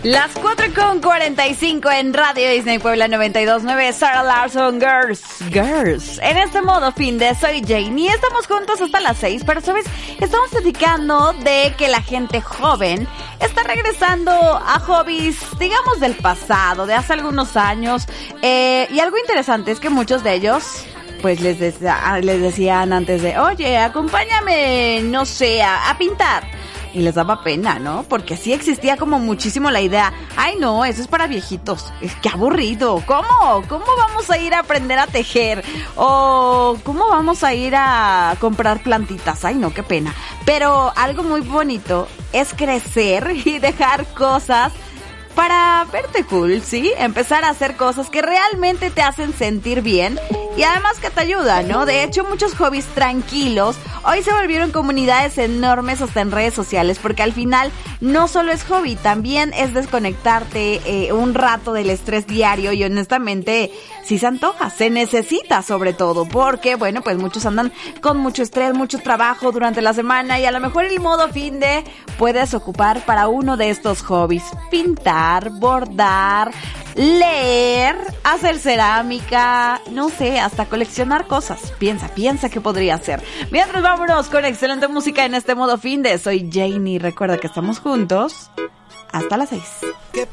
Las 4:45 en Radio Disney Puebla 92.9, Sarah Larson, Girls. En este modo fin de soy Jane y estamos juntos hasta las 6, pero sabes, estamos platicando de que la gente joven está regresando a hobbies, digamos, del pasado, de hace algunos años, y algo interesante es que muchos de ellos pues les decían antes de, oye, acompáñame, no sé, a pintar. Y les daba pena, ¿no? Porque sí existía como muchísimo la idea, ay no, eso es para viejitos, es que aburrido, ¿cómo? ¿Cómo vamos a ir a aprender a tejer? O ¿cómo vamos a ir a comprar plantitas? Ay no, qué pena. Pero algo muy bonito es crecer y dejar cosas para verte cool, ¿sí? Empezar a hacer cosas que realmente te hacen sentir bien y además que te ayudan, ¿no? De hecho, muchos hobbies tranquilos hoy se volvieron comunidades enormes hasta en redes sociales, porque al final no solo es hobby, también es desconectarte un rato del estrés diario y honestamente sí se antoja, se necesita sobre todo, porque bueno, pues muchos andan con mucho estrés, mucho trabajo durante la semana y a lo mejor el modo fin de puedes ocupar para uno de estos hobbies, pintar, bordar, leer, hacer cerámica, no sé, hasta coleccionar cosas. Piensa que podría ser. Mientras vámonos con excelente música en este modo fin de soy Janie. Recuerda que estamos juntos hasta las 6.